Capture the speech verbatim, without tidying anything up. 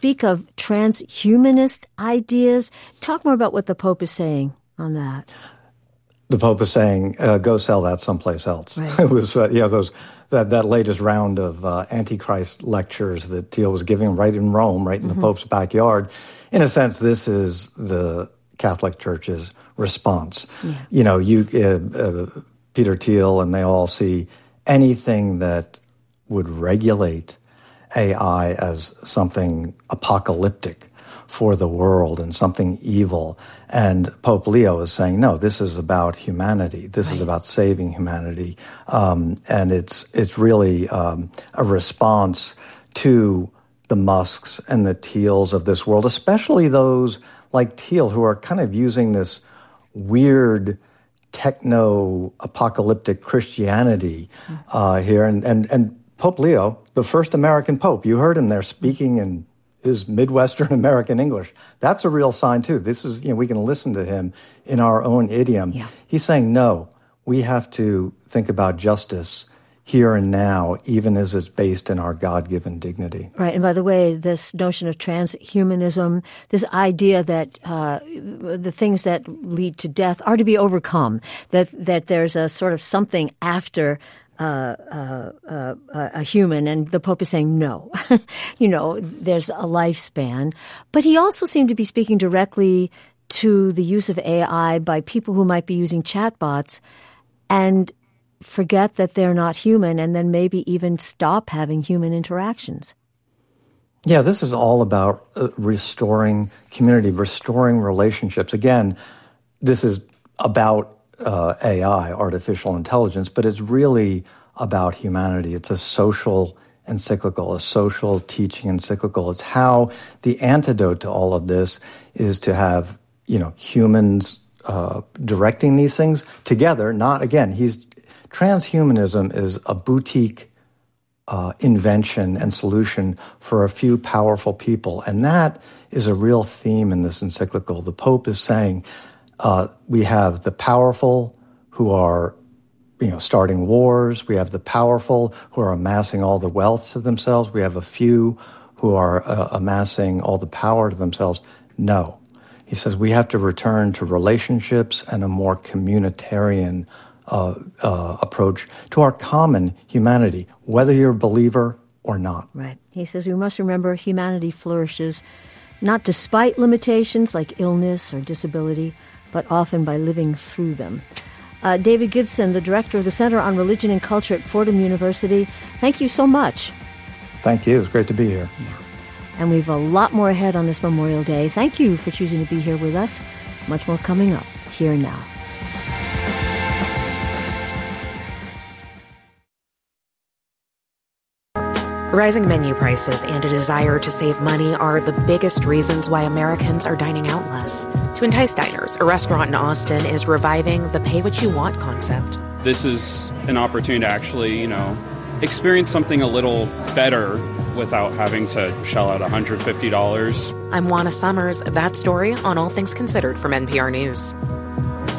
speak of transhumanist ideas. Talk more about what the Pope is saying on that. The Pope is saying, uh, go sell that someplace else. Right. It was, uh, you know, those that, that latest round of uh, Antichrist lectures that Thiel was giving right in Rome, right in mm-hmm. the Pope's backyard. In a sense, this is the Catholic Church's response. Yeah. You know, you uh, uh, Peter Thiel and they all see anything that would regulate A I as something apocalyptic for the world and something evil. And Pope Leo is saying, no, this is about humanity. This right. is about saving humanity. Um, and it's it's really um, a response to the Musks and the Thiels of this world, especially those like Thiel who are kind of using this weird techno-apocalyptic Christianity uh, here. And, and, and Pope Leo, the first American Pope, you heard him there speaking in his Midwestern American English. That's a real sign, too. This is, you know, we can listen to him in our own idiom. Yeah. He's saying, no, we have to think about justice here and now, even as it's based in our God-given dignity. Right. And by the way, this notion of transhumanism, this idea that uh, the things that lead to death are to be overcome, that, that there's a sort of something after Uh, uh, uh, a human, and the Pope is saying no. You know, there's a lifespan. But he also seemed to be speaking directly to the use of A I by people who might be using chatbots and forget that they're not human and then maybe even stop having human interactions. Yeah, this is all about uh, restoring community, restoring relationships. Again, this is about Uh, A I, artificial intelligence, but it's really about humanity. It's a social encyclical, a social teaching encyclical. It's how the antidote to all of this is to have, you know, humans uh, directing these things together. Not, again, he's transhumanism is a boutique uh, invention and solution for a few powerful people. And that is a real theme in this encyclical. The Pope is saying, Uh, we have the powerful who are, you know, starting wars. We have the powerful who are amassing all the wealth to themselves. We have a few who are uh, amassing all the power to themselves. No. He says we have to return to relationships and a more communitarian uh, uh, approach to our common humanity, whether you're a believer or not. Right. He says we must remember humanity flourishes not despite limitations like illness or disability, but often by living through them. Uh, David Gibson, the director of the Center on Religion and Culture at Fordham University, thank you so much. Thank you. It's great to be here. Yeah. And we've a lot more ahead on this Memorial Day. Thank you for choosing to be here with us. Much more coming up here and now. Rising menu prices and a desire to save money are the biggest reasons why Americans are dining out less. To entice diners, a restaurant in Austin is reviving the pay-what-you-want concept. This is an opportunity to actually, you know, experience something a little better without having to shell out one hundred fifty dollars. I'm Juana Summers. That story on All Things Considered from N P R News.